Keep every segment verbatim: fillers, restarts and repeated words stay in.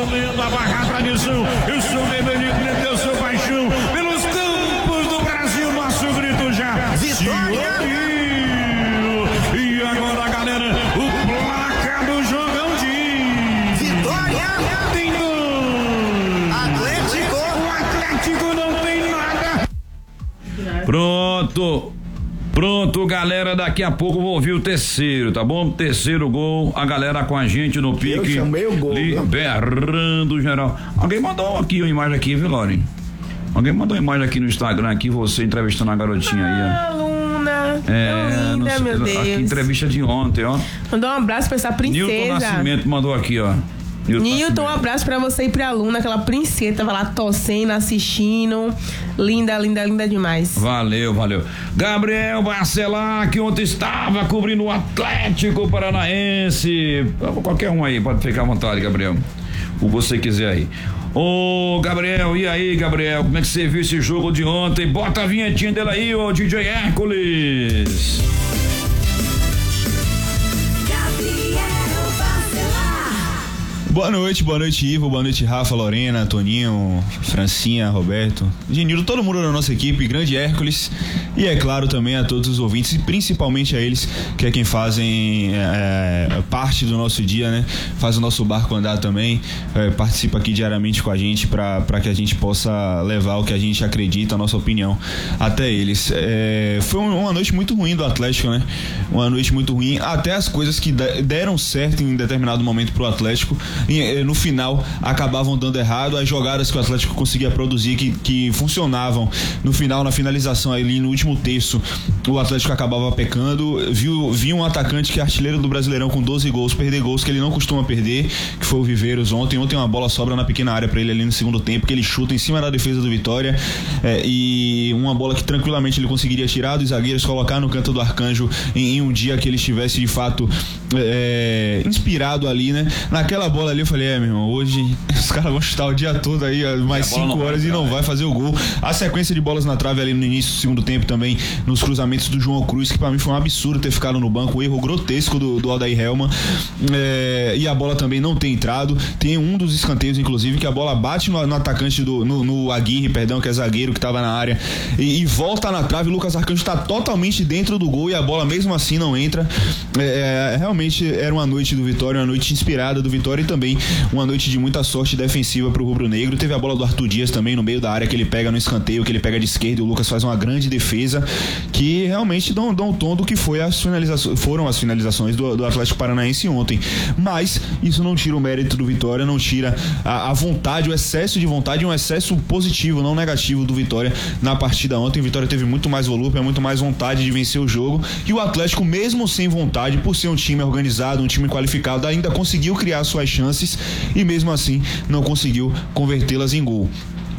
lindo, a barra tradição. Eu sou Benedito, eu sou paixão. Pelos campos do Brasil, nosso grito já. Vitória! E agora, galera, o placar do jogão diz. Vitória! Tem dois. Atlético! O Atlético não tem nada. Pronto. Pronto, galera, daqui a pouco eu vou ouvir o terceiro, tá bom? Terceiro gol, a galera com a gente no pique. Eu chamei o gol. Liberando geral. Alguém mandou aqui uma imagem aqui, viu, Lauren? Alguém mandou uma imagem aqui no Instagram, aqui, você entrevistando a garotinha aí, ó. Aluna. É, linda, sei, meu Deus. Aqui, entrevista de ontem, ó. Mandou um abraço pra essa princesa. Nilton Nascimento mandou aqui, ó. Nilton, um abraço pra você e pra Luna, aquela princesa, tava lá torcendo, assistindo. Linda, linda, linda demais. Valeu, valeu. Gabriel Barcelar, que ontem estava cobrindo o Atlético Paranaense. Qualquer um aí, pode ficar à vontade, Gabriel. O que você quiser aí. Ô, Gabriel, e aí, Gabriel? Como é que você viu esse jogo de ontem? Bota a vinhetinha dele aí, ô D J Hércules. Boa noite, boa noite, Ivo, boa noite, Rafa, Lorena, Toninho, Francinha, Roberto, Genildo, todo mundo da nossa equipe, grande Hércules, e é claro também a todos os ouvintes, e principalmente a eles, que é quem fazem é, parte do nosso dia, né? Faz o nosso barco andar também, é, participa aqui diariamente com a gente para que a gente possa levar o que a gente acredita, a nossa opinião, até eles. É, foi uma noite muito ruim do Atlético, né? Uma noite muito ruim, até as coisas que deram certo em determinado momento pro Atlético, E, no final acabavam dando errado. As jogadas que o Atlético conseguia produzir que, que funcionavam no final, na finalização ali no último terço, o Atlético acabava pecando. Viu, viu um atacante que é artilheiro do Brasileirão com doze gols, perder gols que ele não costuma perder, que foi o Viveiros ontem. Ontem uma bola sobra na pequena área para ele ali no segundo tempo, que ele chuta em cima da defesa do Vitória, é, e uma bola que tranquilamente ele conseguiria tirar dos zagueiros, colocar no canto do Arcanjo em, em um dia que ele estivesse de fato é, inspirado ali, né? Naquela bola ali eu falei, é, meu irmão, hoje os caras vão chutar o dia todo aí, mais cinco horas e não vai fazer o gol. A sequência de bolas na trave ali no início do segundo tempo também, nos cruzamentos do João Cruz, que pra mim foi um absurdo ter ficado no banco, um erro grotesco do, do Odair Hellmann, é, e a bola também não tem entrado. Tem um dos escanteios, inclusive, que a bola bate no, no atacante do, no, no Aguirre, perdão, que é zagueiro, que tava na área, e, e volta na trave. O Lucas Arcanjo tá totalmente dentro do gol e a bola mesmo assim não entra. É, realmente era uma noite do Vitória, uma noite inspirada do Vitória, e também uma noite de muita sorte defensiva pro Rubro Negro. Teve a bola do Arthur Dias também no meio da área, que ele pega no escanteio, que ele pega de esquerda, e o Lucas faz uma grande defesa, que realmente dão, dão o tom do que foi as finalizações, foram as finalizações do, do Atlético Paranaense ontem. Mas isso não tira o mérito do Vitória, não tira a, a vontade, o excesso de vontade, um excesso positivo, não negativo do Vitória na partida ontem. O Vitória teve muito mais volume, muito mais vontade de vencer o jogo, e o Atlético, mesmo sem vontade, por ser um time organizado, um time qualificado, ainda conseguiu criar suas chances e mesmo assim não conseguiu convertê-las em gol.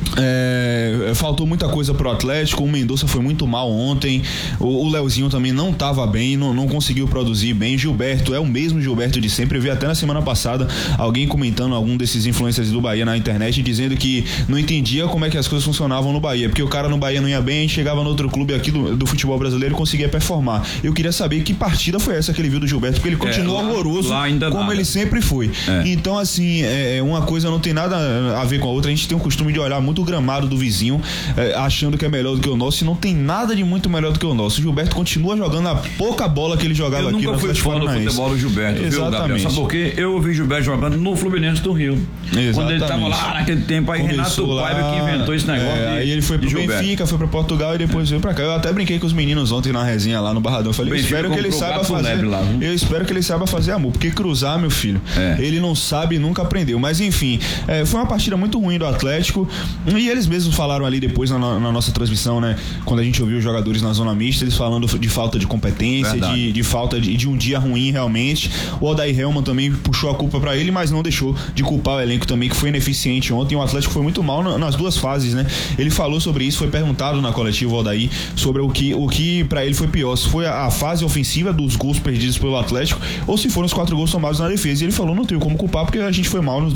É, faltou muita coisa pro Atlético. O Mendonça foi muito mal ontem, o, o Leozinho também não tava bem, não, não conseguiu produzir bem. Gilberto é o mesmo Gilberto de sempre. Eu vi até na semana passada alguém comentando, algum desses influencers do Bahia na internet, dizendo que não entendia como é que as coisas funcionavam no Bahia, porque o cara no Bahia não ia bem, chegava no outro clube aqui do, do futebol brasileiro e conseguia performar. Eu queria saber que partida foi essa que ele viu do Gilberto, porque ele continua é, horroroso lá ainda como nada. Ele sempre foi. É. Então assim, é, uma coisa não tem nada a ver com a outra. A gente tem o costume de olhar muito o gramado do vizinho, é, achando que é melhor do que o nosso, e não tem nada de muito melhor do que o nosso. O Gilberto continua jogando a pouca bola que ele jogava aqui no Atlético Paranaense. Eu nunca fui fã do futebol do Gilberto, viu, Gabriel? Sabe por quê? Eu ouvi Gilberto jogando no Fluminense do Rio. Exatamente. Quando ele tava lá naquele tempo, aí começou Renato Paiva que inventou esse negócio. É, de, aí ele foi pro Benfica, foi pra Portugal e depois é. veio pra cá. Eu até brinquei com os meninos ontem na resenha lá no Barradão. Eu falei, eu espero que ele saiba fazer. Lá, eu espero que ele saiba fazer amor, porque cruzar, meu filho, é. ele não sabe e nunca aprendeu. Mas enfim, é, foi uma partida muito ruim do Atlético, e eles mesmos falaram ali depois na, na nossa transmissão, né? Quando a gente ouviu os jogadores na zona mista, eles falando de falta de competência, de, de falta de, de um dia ruim realmente. O Odair Hellmann também puxou a culpa pra ele, mas não deixou de culpar o elenco também, que foi ineficiente ontem. O Atlético foi muito mal na, nas duas fases, né? Ele falou sobre isso, foi perguntado na coletiva, o Odair, sobre o que, o que pra ele foi pior, se foi a, a fase ofensiva dos gols perdidos pelo Atlético ou se foram os quatro gols tomados na defesa. E ele falou, não tenho como culpar, porque a gente foi mal nos